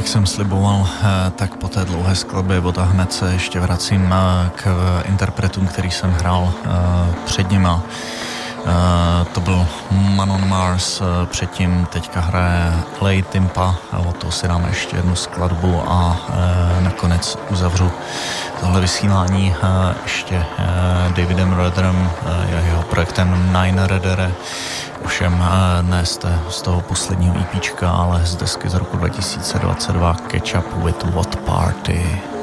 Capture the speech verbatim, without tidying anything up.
jsem sliboval, tak po té dlouhé skladbě od a hned se ještě vracím k interpretům, který jsem hrál před nima. To byl Manon Mars, předtím teďka hraje Lay Timpa, o to si dáme ještě jednu skladbu a nakonec uzavřu tohle vysílání ještě Davidem Redderem, jeho projektem Nine Reddere. Ovšem ne z toho posledního EPčka, ale z desky z roku dva tisíce dvacet dva Catch Up with What Party.